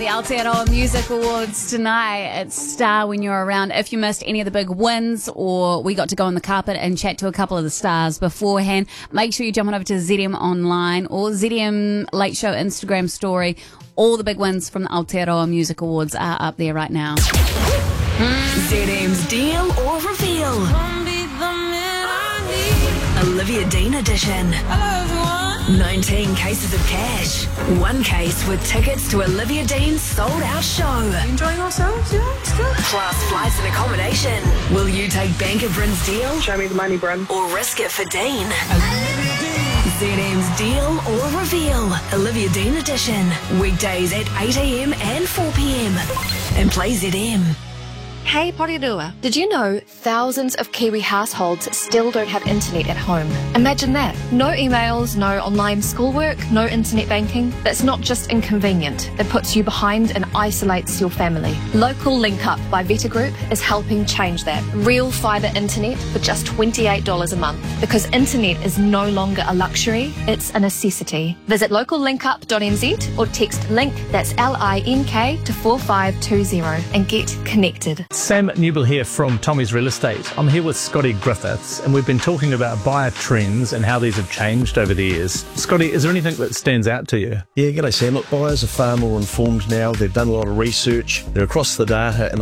the Aotearoa Music Awards tonight. It's Star when you're around. If you missed any of the big wins, or we got to go on the carpet and chat to a couple of the stars beforehand, make sure you jump on over to ZM Online or ZM Late Show Instagram story. All the big wins from the Aotearoa Music Awards are up there right now. ZM's Deal or Reveal. Olivia Dean edition. Hello everyone. 19 cases of cash. One case with tickets to Olivia Dean's sold-out show. Enjoying ourselves, yeah, it's good. Plus flights and accommodation. Will you take Bank of Bryn's deal? Show me the money, Bryn. Or risk it for Dean? ZM's Deal or Reveal. Olivia Dean edition. Weekdays at 8 a.m. and 4 p.m. And play ZM. Hey Porirua, did you know thousands of Kiwi households still don't have internet at home? Imagine that. No emails, no online schoolwork, no internet banking. That's not just inconvenient. It puts you behind and isolates your family. Local Link Up by Veta Group is helping change that. Real fibre internet for just $28 a month. Because internet is no longer a luxury, it's a necessity. Visit locallinkup.nz or text LINK, that's LINK, to 4520 and get connected. Sam Newell here from Tommy's Real Estate. I'm here with Scotty Griffiths, and we've been talking about buyer trends and how these have changed over the years. Scotty, is there anything that stands out to you? Yeah, g'day Sam. Look, buyers are far more informed now. They've done a lot of research. They're across the data and